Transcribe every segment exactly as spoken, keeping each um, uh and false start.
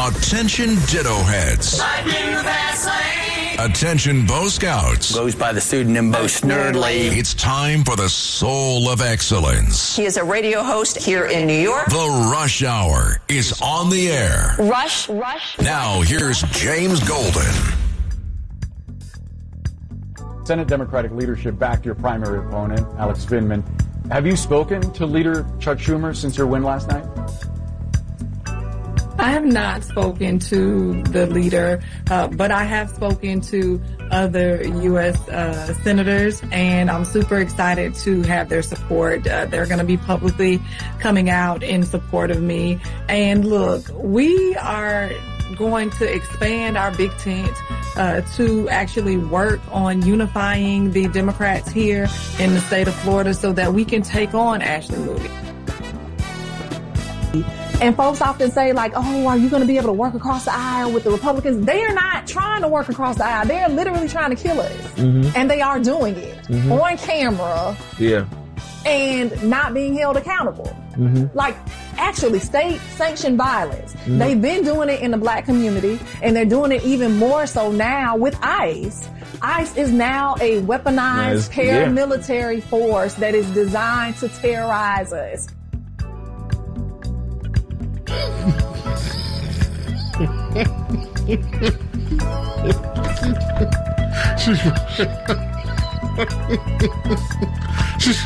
Attention Ditto Heads. Attention Bo Scouts. Goes by the pseudonym Bo Snerdley. It's time for the Soul of Excellence. He is a radio host here in New York. The Rush Hour is on the air. Rush, Rush. Now here's James Golden. Senate Democratic leadership backed your primary opponent, Alex Vindman. Have you spoken to Leader Chuck Schumer since your win last night? I have not spoken to the leader, uh, but I have spoken to other U S uh, senators, and I'm super excited to have their support. Uh, they're going to be publicly coming out in support of me. And look, we are going to expand our big tent uh, to actually work on unifying the Democrats here in the state of Florida so that we can take on Ashley Moody. And folks often say, like, oh, are you going to be able to work across the aisle with the Republicans? They are not trying to work across the aisle. They are literally trying to kill us. Mm-hmm. And they are doing it mm-hmm. on camera. Yeah. And not being held accountable. Mm-hmm. Like, actually, state-sanctioned violence. Mm-hmm. They've been doing it in the black community, and they're doing it even more so now with ICE. ICE is now a weaponized nice. paramilitary yeah. force that is designed to terrorize us. she's, she's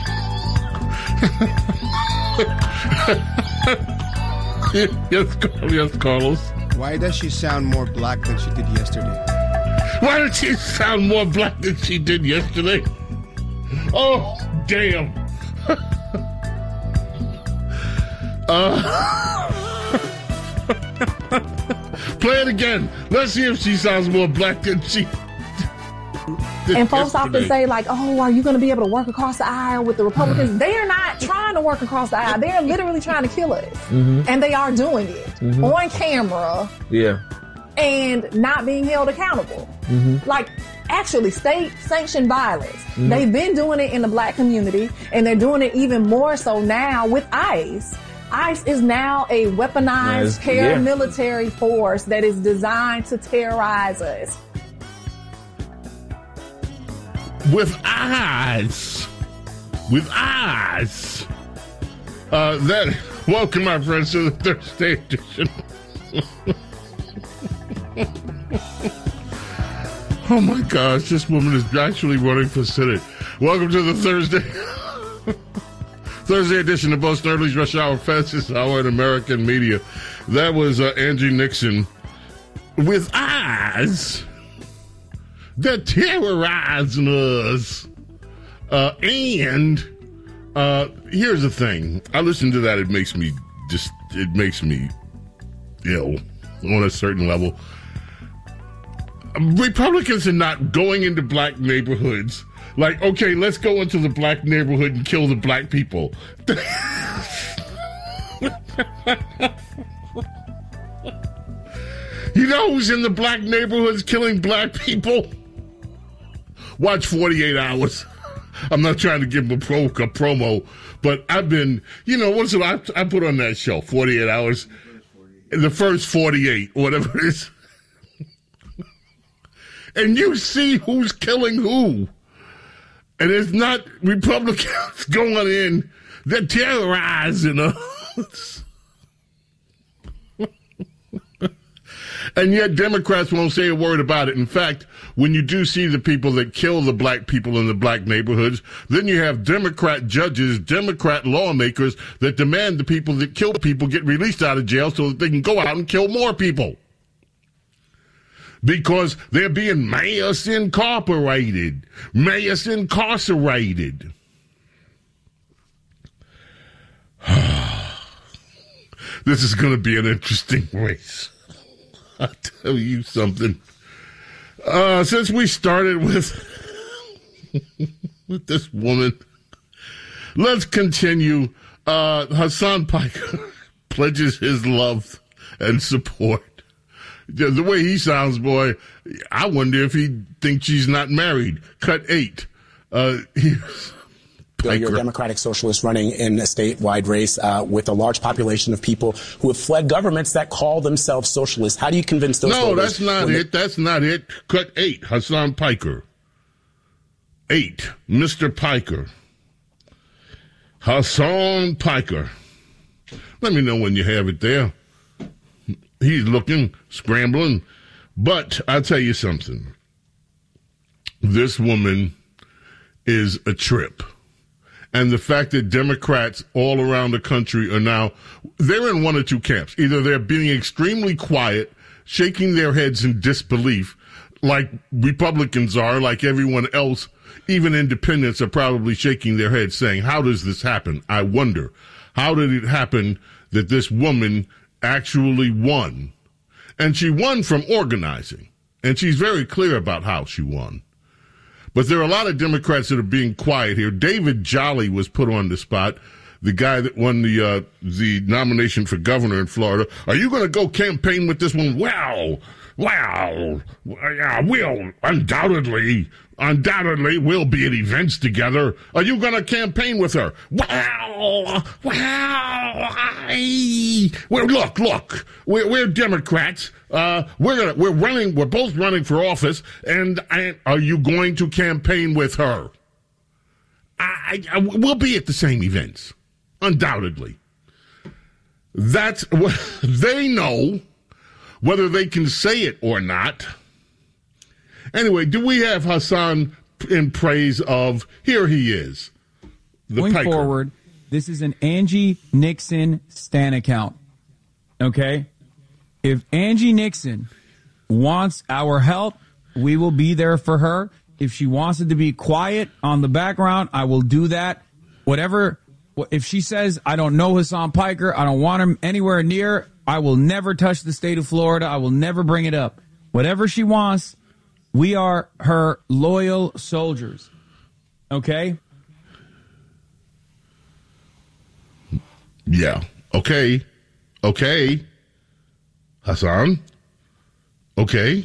yes, yes, Carlos. Why does she sound more black than she did yesterday? Why does she sound more black than she did yesterday? Oh, damn. uh Play it again. Let's see if she sounds more black than she did. And folks yesterday. often say, like, oh, are you going to be able to work across the aisle with the Republicans? They are not trying to work across the aisle. They are literally trying to kill us. Mm-hmm. And they are doing it mm-hmm. on camera. Yeah. And not being held accountable. Mm-hmm. Like, actually, state-sanctioned violence. Mm-hmm. They've been doing it in the black community, and they're doing it even more so now with ICE. ICE is now a weaponized nice. paramilitary yeah. force that is designed to terrorize us. With eyes. With eyes. Uh, that, welcome, my friends, to the Thursday edition. Oh, my gosh, this woman is actually running for Senate. Welcome to the Thursday... Thursday edition of Bo Snerdley's Rush Hour, fastest hour in American media. That was uh, Angie Nixon with eyes that terrorizing us. Uh, and uh, here's the thing. I listen to that. It makes me just, it makes me ill on a certain level. Republicans are not going into black neighborhoods. Like, okay, let's go into the black neighborhood and kill the black people. You know who's in the black neighborhoods killing black people? Watch forty-eight hours. I'm not trying to give them a, pro, a promo, but I've been, you know, what's it I, I put on that show, forty-eight hours? The first forty-eight, whatever it is. And you see who's killing who. And it's not Republicans going in. They're terrorizing us. And yet Democrats won't say a word about it. In fact, when you do see the people that kill the black people in the black neighborhoods, then you have Democrat judges, Democrat lawmakers that demand the people that kill people get released out of jail so that they can go out and kill more people. Because they're being mass incorporated, mass incarcerated. This is going to be an interesting race. I'll tell you something. Uh, since we started with, with this woman, let's continue. Uh, Hassan Piker pledges his love and support. The way he sounds, boy, I wonder if he thinks she's not married. Cut eight. Uh, here's You're a Democratic Socialist running in a statewide race uh, with a large population of people who have fled governments that call themselves socialists. How do you convince those No, voters? that's not it. They- that's not it. Cut eight, Hassan Piker. Eight, Mister Piker. Hassan Piker. Let me know when you have it there. He's looking, scrambling. But I'll tell you something. This woman is a trip. And the fact that Democrats all around the country are now, they're in one or two camps. Either they're being extremely quiet, shaking their heads in disbelief, like Republicans are, like everyone else. Even independents are probably shaking their heads saying, how does this happen? I wonder. How did it happen that this woman actually won? And she won from organizing. And she's very clear about how she won. But there are a lot of Democrats that are being quiet here. David Jolly was put on the spot, the guy that won the uh, the nomination for governor in Florida. Are you going to go campaign with this one? Well, well, yeah, we'll undoubtedly, undoubtedly, we'll be at events together. Are you going to campaign with her? Well, well, I, well look, look, we're, we're Democrats. Uh, we're gonna, we're running, we're both running for office, and I, are you going to campaign with her? I, I, we'll be at the same events, undoubtedly. That's what they know, whether they can say it or not. Anyway, do we have Hassan in praise of, here he is, the Going Piker. forward, this is an Angie Nixon Stan account, okay? If Angie Nixon wants our help, we will be there for her. If she wants it to be quiet on the background, I will do that. Whatever, if she says, I don't know Hassan Piker, I don't want him anywhere near, I will never touch the state of Florida. I will never bring it up. Whatever she wants, we are her loyal soldiers. Okay? Yeah. Okay. Okay. Hassan? Okay.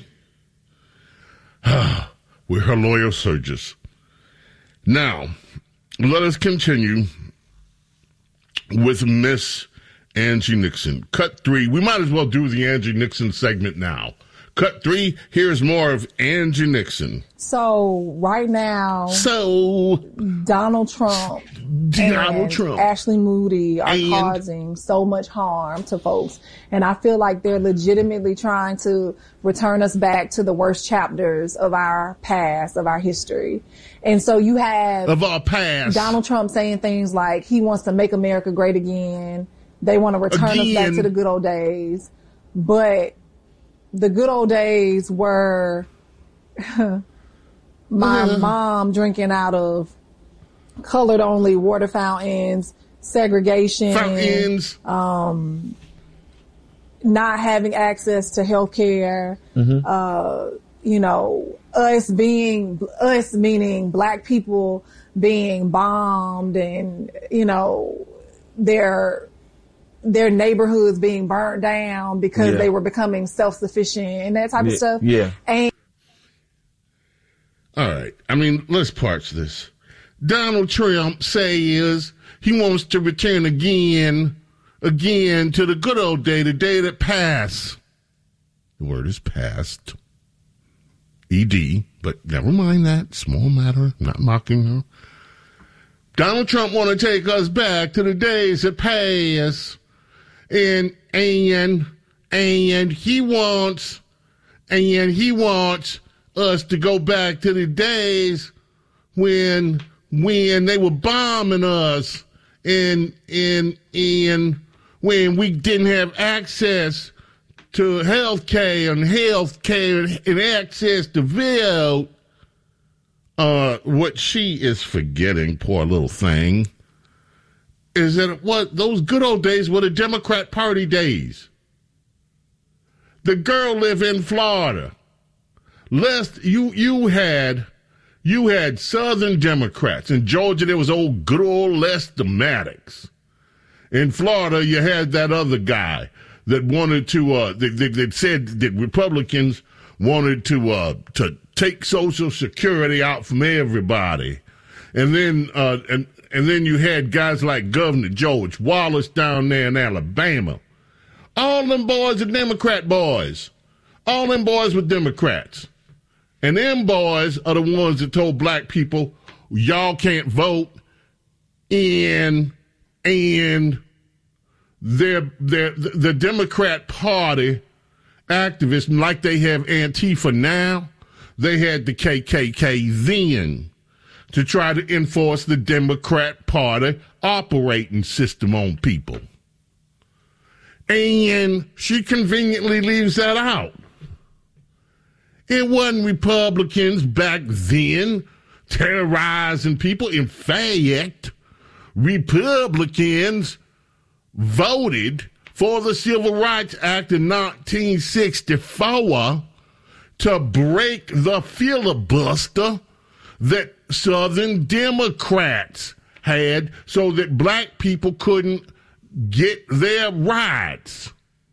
We're her loyal soldiers. Now, let us continue with Miss Angie Nixon. Cut three. We might as well do the Angie Nixon segment now. Cut three. Here's more of Angie Nixon. So right now, so Donald Trump, Donald and Trump, Ashley Moody are and causing so much harm to folks, and I feel like they're legitimately trying to return us back to the worst chapters of our past, of our history. And so you have of our past, Donald Trump saying things like he wants to make America great again. They want to return again. us back to the good old days, but the good old days were my uh, mom drinking out of colored only water fountains, segregation, fountains, um, not having access to health care, mm-hmm. uh, you know, us being, us meaning black people being bombed and, you know, their, their neighborhoods being burned down because yeah. they were becoming self-sufficient and that type yeah. of stuff. Yeah. And all right. I mean, let's parse this. Donald Trump says he wants to return again, again to the good old day, the day that passed. The word is past. E D, but never mind that. Small matter. Not mocking her. Donald Trump want to take us back to the days that passed. And, and, and he wants, and he wants us to go back to the days when, when they were bombing us and, and, and when we didn't have access to health care and health care and access to vote. Uh, what she is forgetting, poor little thing, is that what those good old days were the Democrat Party days. The girl lived in Florida. Lest you you had you had Southern Democrats. In Georgia, there was old good old Lester Maddox. In Florida, you had that other guy that wanted to uh that, that, that said that Republicans wanted to uh to take Social Security out from everybody. And then uh and And then you had guys like Governor George Wallace down there in Alabama. All them boys are Democrat boys. All them boys were Democrats. And them boys are the ones that told black people, y'all can't vote in, and they're, they're, the Democrat Party activists, like they have Antifa now, they had the K K K then to try to enforce the Democrat Party operating system on people. And she conveniently leaves that out. It wasn't Republicans back then terrorizing people. In fact, Republicans voted for the Civil Rights Act in nineteen sixty-four to break the filibuster that Southern Democrats had so that black people couldn't get their rights.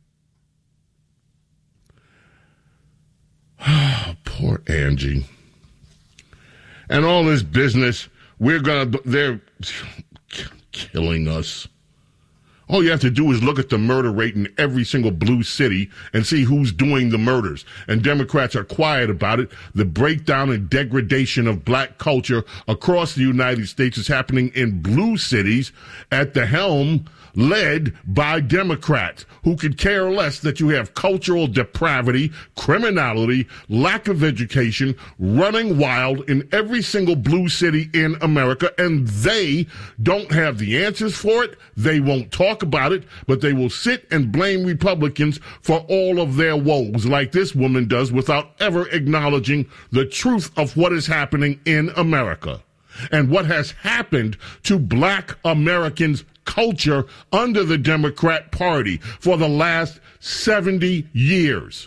Oh, poor Angie. And all this business, we're going to, they're killing us. All you have to do is look at the murder rate in every single blue city and see who's doing the murders. And Democrats are quiet about it. The breakdown and degradation of black culture across the United States is happening in blue cities at the helm, led by Democrats who could care less that you have cultural depravity, criminality, lack of education, running wild in every single blue city in America, and they don't have the answers for it. They won't talk about it, but they will sit and blame Republicans for all of their woes, like this woman does, without ever acknowledging the truth of what is happening in America and what has happened to black Americans' culture under the Democrat Party for the last seventy years.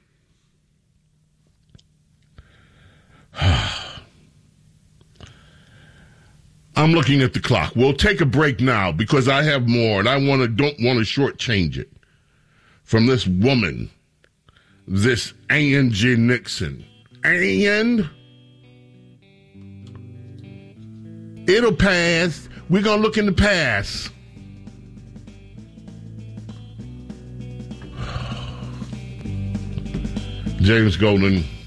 I'm looking at the clock. We'll take a break now because I have more, and I want to don't want to shortchange it from this woman, this Angie Nixon. And it'll pass. We're going to look in the past. James Golden.